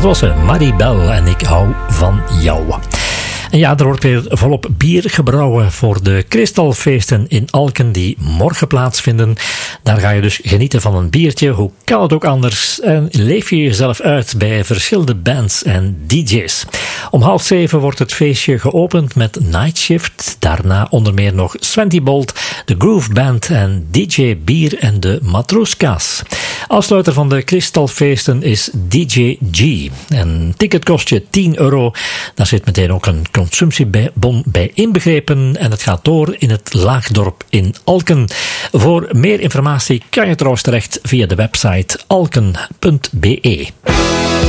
Dat was Maribel en ik hou van jou. En ja, er wordt weer volop bier gebrouwen voor de Kristalfeesten in Alken die morgen plaatsvinden. Daar ga je dus genieten van een biertje, hoe kan het ook anders? En leef je jezelf uit bij verschillende bands en DJ's. Om 6:30 wordt het feestje geopend met Night Shift. Daarna onder meer nog Sventy Bolt, de Groove Band en DJ Bier en de Matroeska's. Afsluiter van de Kristalfeesten is DJ G. Een ticket kost je €10. Daar zit meteen ook een consumptiebon bij inbegrepen en het gaat door in het Laagdorp in Alken. Voor meer informatie kan je trouwens terecht via de website alken.be.